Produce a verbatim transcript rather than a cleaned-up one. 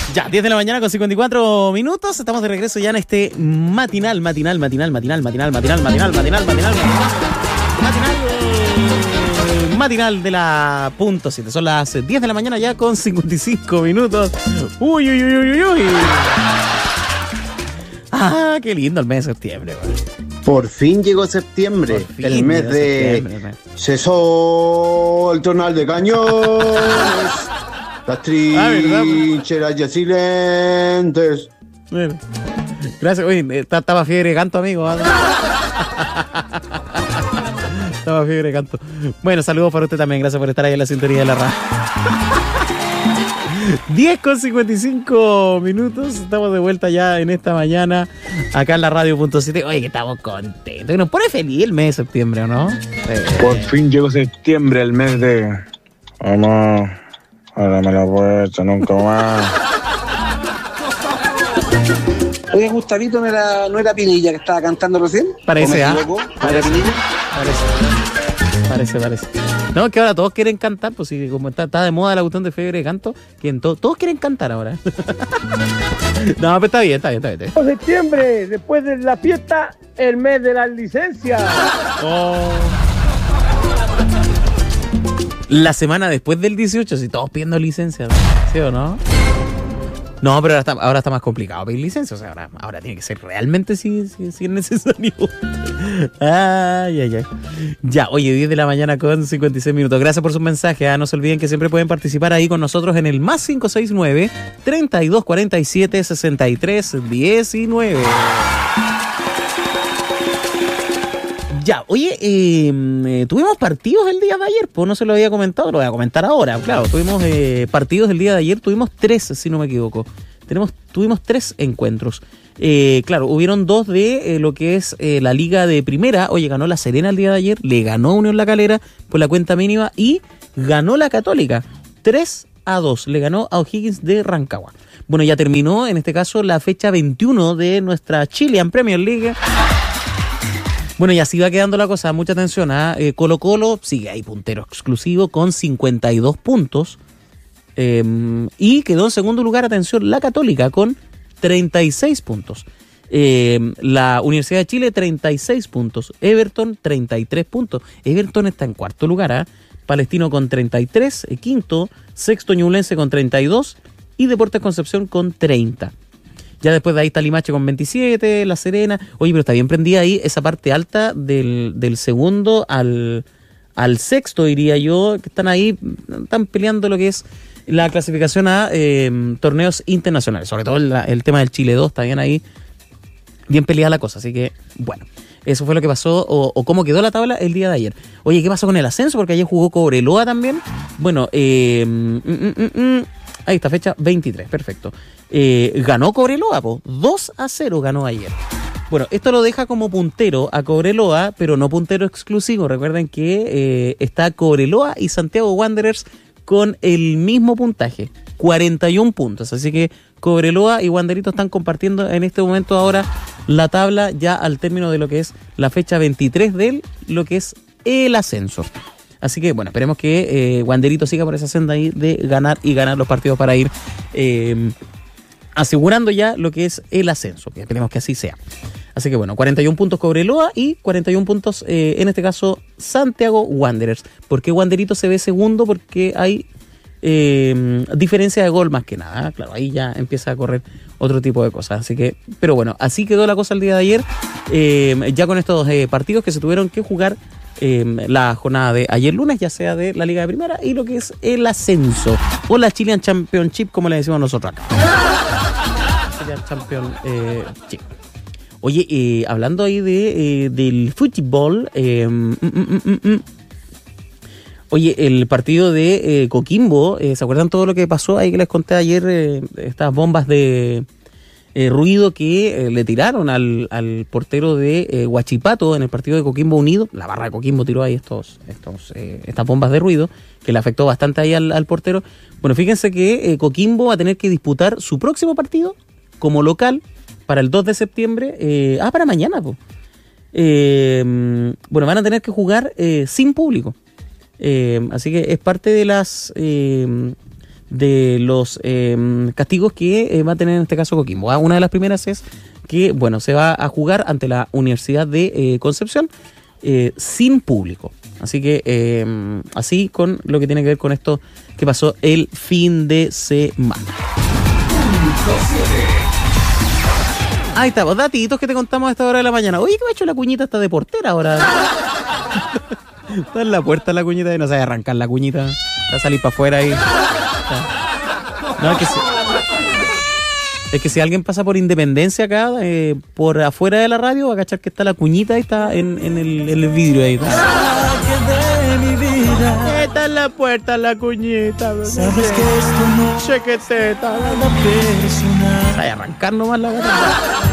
Ya, diez de la mañana con cincuenta y cuatro minutos. Estamos de regreso ya en este matinal, matinal, matinal, matinal, matinal, matinal, matinal, matinal, matinal, matinal, eh, matinal de la punto siete. Son las diez de la mañana ya con cincuenta y cinco minutos. Uy, uy, uy, uy, uy. Ah, qué lindo el mes de septiembre, güey. Por fin llegó septiembre, Fin el mes de cesó el tonal de cañones, las trincheras ya silentes. Bueno, gracias, uy, estaba fiebre de canto, amigo. Estaba fiebre de canto. Bueno, saludos para usted también, gracias por estar ahí en la sintonía de la radio. diez con cincuenta y cinco minutos, estamos de vuelta ya en esta mañana acá en la radio punto siete. Oye, que estamos contentos, que nos pone feliz el mes de septiembre, ¿o no? Eh, Por fin llegó septiembre, el mes de... Oh, no, ahora me la he puesto, nunca más. Oye, Gustavito, ¿no era, no era Pinilla que estaba cantando recién? Parece, ¿ah? ¿No era Pinilla? Parece, parece, parece. No, es que ahora todos quieren cantar, pues sí, como está, está de moda la cuestión de fiebre de canto, quien to, todos quieren cantar ahora. No, pero está bien, está bien, está bien. Está bien. Septiembre, después de la fiesta, el mes de las licencias. Oh. La semana después del dieciocho, si todos pidiendo licencia, ¿sí o no? No, pero ahora está, ahora está más complicado pedir licencia. O sea, ahora, ahora tiene que ser realmente si, si, si es necesario. Ay, ay, ay. Ya, oye, diez de la mañana con cincuenta y seis minutos. Gracias por sus mensajes. ¿eh? No se olviden que siempre pueden participar ahí con nosotros en el más cinco seis nueve, treinta y dos cuarenta y siete, sesenta y tres diecinueve. Ya, oye, eh, eh, tuvimos partidos el día de ayer, pues no se lo había comentado, lo voy a comentar ahora. Claro, tuvimos eh, partidos el día de ayer, tuvimos tres, si no me equivoco. Tenemos, tuvimos tres encuentros. Eh, claro, hubieron dos de eh, lo que es eh, la Liga de Primera. Oye, ganó la Serena el día de ayer, le ganó Unión La Calera por la cuenta mínima y ganó la Católica, tres a dos, le ganó a O'Higgins de Rancagua. Bueno, ya terminó en este caso la fecha veintiuno de nuestra Chilean Premier League. Bueno, y así va quedando la cosa, mucha atención. ¿eh? Eh, Colo Colo sigue ahí puntero exclusivo con cincuenta y dos puntos. Eh, y quedó en segundo lugar, atención, la Católica con treinta y seis puntos. Eh, la Universidad de Chile, treinta y seis puntos. Everton, treinta y tres puntos. Everton está en cuarto lugar. ¿eh? Palestino con treinta y tres, eh, quinto. Sexto, Ñublense con treinta y dos. Y Deportes Concepción con treinta. Ya después de ahí está Limache con veintisiete, La Serena. Oye, pero está bien prendida ahí esa parte alta del, del segundo al, al sexto, diría yo, que están ahí, están peleando lo que es la clasificación a eh, torneos internacionales. Sobre todo el, el tema del Chile dos, está bien ahí, bien peleada la cosa. Así que, bueno, eso fue lo que pasó, o, o cómo quedó la tabla el día de ayer. Oye, ¿qué pasó con el ascenso? Porque ayer jugó Cobreloa también. Bueno, eh, mm, mm, mm, ahí está, fecha veintitrés, perfecto. Eh, ganó Cobreloa, po. dos a cero ganó ayer. Bueno, esto lo deja como puntero a Cobreloa, pero no puntero exclusivo. Recuerden que eh, está Cobreloa y Santiago Wanderers con el mismo puntaje, cuarenta y uno puntos. Así que Cobreloa y Wanderito están compartiendo en este momento ahora la tabla ya al término de lo que es la fecha veintitrés de lo que es el ascenso. Así que, bueno, esperemos que eh, Wanderito siga por esa senda ahí de ganar y ganar los partidos para ir eh, asegurando ya lo que es el ascenso, que esperemos que así sea. Así que, bueno, cuarenta y uno puntos Cobreloa y cuarenta y uno puntos, eh, en este caso, Santiago Wanderers. ¿Por qué Wanderito se ve segundo? Porque hay eh, diferencia de gol más que nada. Claro, ahí ya empieza a correr otro tipo de cosas. Así que, pero bueno, así quedó la cosa el día de ayer. Eh, ya con estos eh, partidos que se tuvieron que jugar Eh, la jornada de ayer lunes, ya sea de la Liga de Primera y lo que es el ascenso o la Chilean Championship, como le decimos nosotros acá. Chilean Championship. Oye, eh, hablando ahí de, eh, del fútbol, eh, mm, mm, mm, mm. Oye, el partido de eh, Coquimbo, eh, ¿se acuerdan todo lo que pasó ahí que les conté ayer? Eh, estas bombas de Eh, ruido que eh, le tiraron al, al portero de eh, Huachipato en el partido de Coquimbo Unido. La barra de Coquimbo tiró ahí estos, estos, eh, estas bombas de ruido que le afectó bastante ahí al, al portero. Bueno, fíjense que eh, Coquimbo va a tener que disputar su próximo partido como local para el dos de septiembre. Eh, ah, para mañana, pues. Eh, bueno, van a tener que jugar eh, sin público. Eh, así que es parte de las... Eh, de los eh, castigos que eh, va a tener en este caso Coquimbo. ¿Ah? Una de las primeras es que, bueno, se va a jugar ante la Universidad de eh, Concepción eh, sin público. Así que, eh, así con lo que tiene que ver con esto que pasó el fin de semana. Ahí estamos, datitos que te contamos a esta hora de la mañana. Oye, que me ha hecho la cuñita esta de portera ahora. Está en la puerta la cuñita y no sabe arrancar la cuñita. Va a salir para afuera ahí. No, es que, si, es que si alguien pasa por Independencia acá, eh, por afuera de la radio, va a cachar que está la cuñita y está en, en, el, en el vidrio ahí. Está en la puerta la cuñita. Sabes que esto no chequeteta. Sabe arrancar nomás la gata.